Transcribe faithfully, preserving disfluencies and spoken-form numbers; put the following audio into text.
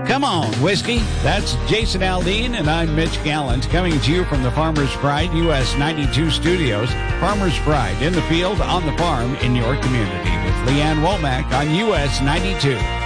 Come on, Whiskey. That's Jason Aldean, and I'm Mitch Gallant, coming to you from the Farmers Pride U S ninety-two studios. Farmers Pride, in the field, on the farm, in your community, with Leanne Womack on U S ninety-two.